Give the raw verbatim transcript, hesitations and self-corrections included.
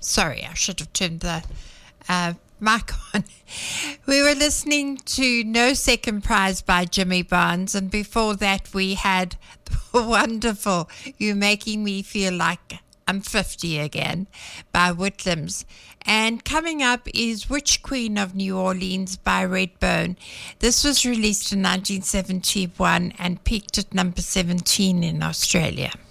Sorry, I should have turned the uh, mic on. We were listening to No Second Prize by Jimmy Barnes, and before that we had the wonderful You're Making Me Feel Like I'm fifty Again by Whitlams. And coming up is Witch Queen of New Orleans by Redbone. This was released in nineteen seventy-one and peaked at number seventeen in Australia.